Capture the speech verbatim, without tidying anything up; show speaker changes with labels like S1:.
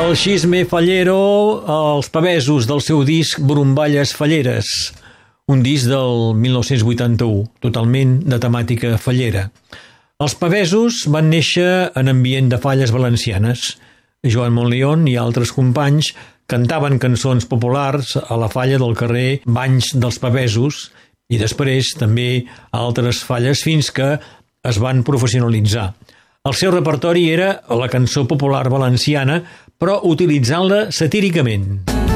S1: El xisme fallero, els pavesos del seu disc Borumballes falleres, un disc del mil nou-cents vuitanta-u, totalment de temàtica fallera. Els pavesos van néixer en ambient de falles valencianes. Joan Montleón i altres companys cantaven cançons populars a la falla del carrer Banys dels Pavesos i després també a altres falles fins que es van professionalitzar. El seu repertori era la cançó popular valenciana, però utilitzant-la satíricament.